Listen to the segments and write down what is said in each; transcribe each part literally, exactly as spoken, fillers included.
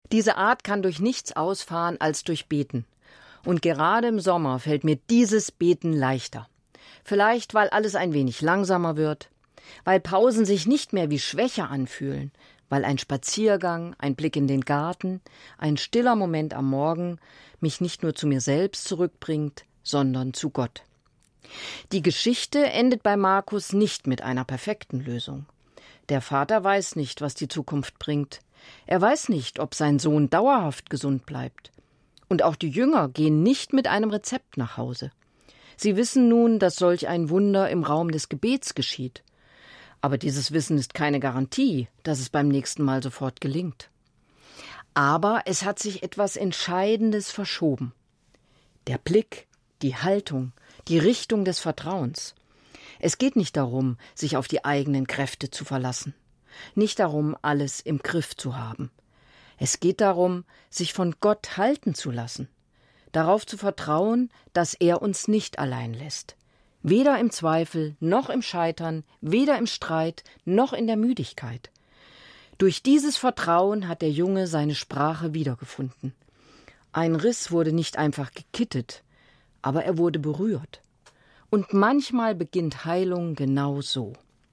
Diese Art kann durch nichts ausfahren als durch Beten. Und gerade im Sommer fällt mir dieses Beten leichter. Vielleicht, weil alles ein wenig langsamer wird, weil Pausen sich nicht mehr wie Schwäche anfühlen, weil ein Spaziergang, ein Blick in den Garten, ein stiller Moment am Morgen mich nicht nur zu mir selbst zurückbringt, sondern zu Gott. Die Geschichte endet bei Markus nicht mit einer perfekten Lösung. Der Vater weiß nicht, was die Zukunft bringt. Er weiß nicht, ob sein Sohn dauerhaft gesund bleibt. Und auch die Jünger gehen nicht mit einem Rezept nach Hause. Sie wissen nun, dass solch ein Wunder im Raum des Gebets geschieht. Aber dieses Wissen ist keine Garantie, dass es beim nächsten Mal sofort gelingt. Aber es hat sich etwas Entscheidendes verschoben. Der Blick, die Haltung, die Richtung des Vertrauens. Es geht nicht darum, sich auf die eigenen Kräfte zu verlassen. Nicht darum, alles im Griff zu haben. Es geht darum, sich von Gott halten zu lassen. Darauf zu vertrauen, dass er uns nicht allein lässt. Weder im Zweifel, noch im Scheitern, weder im Streit, noch in der Müdigkeit. Durch dieses Vertrauen hat der Junge seine Sprache wiedergefunden. Ein Riss wurde nicht einfach gekittet, aber er wurde berührt. Und manchmal beginnt Heilung genau so.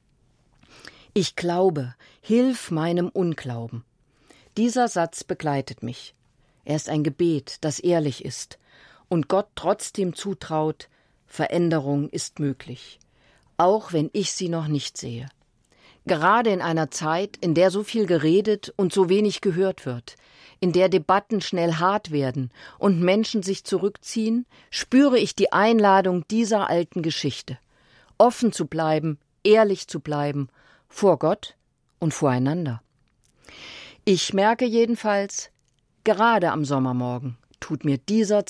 Ich glaube, hilf meinem Unglauben. Dieser Satz begleitet mich. Er ist ein Gebet, das ehrlich ist und Gott trotzdem zutraut, Veränderung ist möglich, auch wenn ich sie noch nicht sehe. Gerade in einer Zeit, in der so viel geredet und so wenig gehört wird, in der Debatten schnell hart werden und Menschen sich zurückziehen, spüre ich die Einladung dieser alten Geschichte, offen zu bleiben, ehrlich zu bleiben, vor Gott und voreinander. Ich merke jedenfalls, gerade am Sommermorgen tut mir dieser